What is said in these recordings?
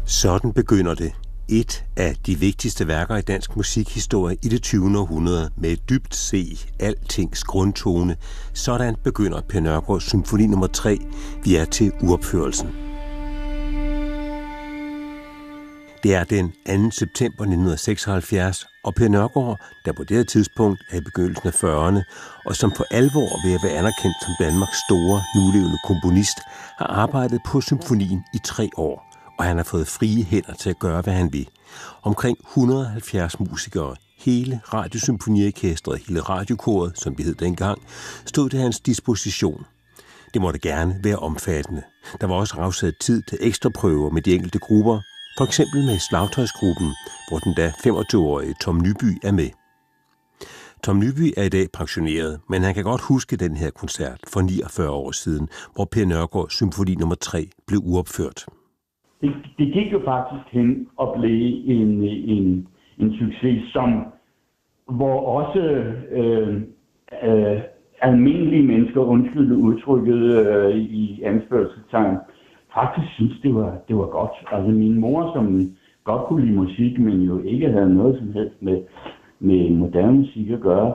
Sådan begynder det. Et af de vigtigste værker i dansk musikhistorie i det 20. århundrede med et dybt C, altings grundtone. Sådan begynder Per Nørgaards symfoni nummer 3. Vi er til uropførelsen. Det er den 2. september 1976, og Per Nørgaard, der på det her tidspunkt er i begyndelsen af 40'erne, og som for alvor ved at være anerkendt som Danmarks store, nulevende komponist, har arbejdet på symfonien i 3 år. Og han har fået frie hænder til at gøre, hvad han vil. Omkring 170 musikere, hele Radiosymfoniorkestret, hele radiokoret, som det hed dengang, stod til hans disposition. Det måtte gerne være omfattende. Der var også afsat tid til ekstra prøver med de enkelte grupper, for eksempel med slagtøjsgruppen, hvor den da 25-årige Tom Nyby er med. Tom Nyby er i dag pensioneret, men han kan godt huske den her koncert for 49 år siden, hvor Per Nørgaards symfoni nummer 3 blev uopført. Det gik jo faktisk hen og blev en succes, hvor også almindelige mennesker, undskyld udtrykket i anførselstegn, faktisk synes, det var godt. Altså min mor, som godt kunne lide musik, men jo ikke havde noget som helst med moderne musik at gøre,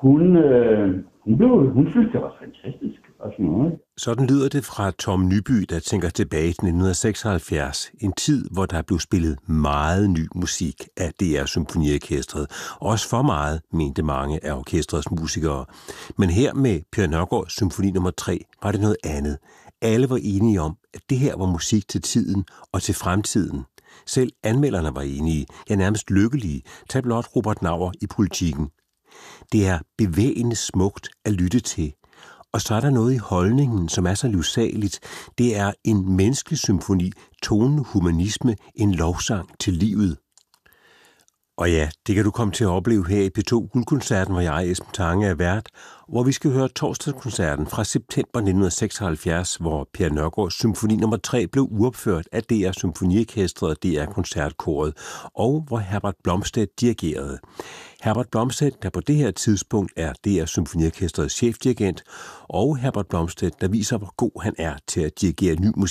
hun synes, det var fantastisk og sådan noget. Sådan lyder det fra Tom Nyby, der tænker tilbage til 1976. En tid, hvor der blev spillet meget ny musik af DR Symfoniorkestret. Også for meget, mente mange af orkestrets musikere. Men her med Per Nørgaards symfoni nummer 3 var det noget andet. Alle var enige om, at det her var musik til tiden og til fremtiden. Selv anmelderne var enige, ja nærmest lykkelige. Tag blot Robert Nauer i Politikken. Det er bevægende smukt at lytte til. Og så er der noget i holdningen, som er så livsaligt. Det er en menneskelig symfoni, tonen humanisme, en lovsang til livet. Og ja, det kan du komme til at opleve her i P2 Guldkoncerten, hvor jeg, Esben Tange, er vært, hvor vi skal høre torsdagskoncerten fra september 1976, hvor Per Nørgaards symfoni nummer 3 blev uopført af DR Symfoniorkestret og DR Koncertkoret, og hvor Herbert Blomstedt dirigerede. Herbert Blomstedt, der på det her tidspunkt er DR Symfoniorkestrets chefdirigent, og Herbert Blomstedt, der viser, hvor god han er til at dirigere ny musik.